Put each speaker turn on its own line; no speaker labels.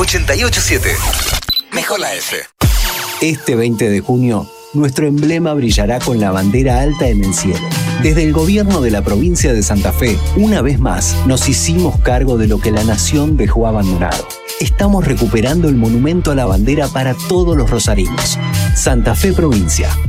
88.7. Mejor la F.
Este 20 de junio, nuestro emblema brillará con la bandera alta en el cielo. Desde el gobierno de la provincia de Santa Fe, una vez más, nos hicimos cargo de lo que la nación dejó abandonado. Estamos recuperando el monumento a la bandera para todos los rosarinos. Santa Fe Provincia,